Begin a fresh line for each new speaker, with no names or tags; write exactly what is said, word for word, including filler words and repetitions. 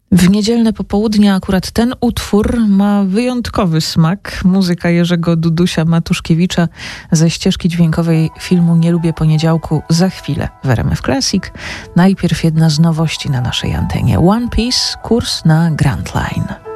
W niedzielne popołudnie akurat ten utwór ma wyjątkowy smak. Muzyka Jerzego Dudusia Matuszkiewicza ze ścieżki dźwiękowej filmu Nie lubię poniedziałku za chwilę w R M F Classic. Najpierw jedna z nowości na naszej antenie. One Piece, kurs na Grand Line.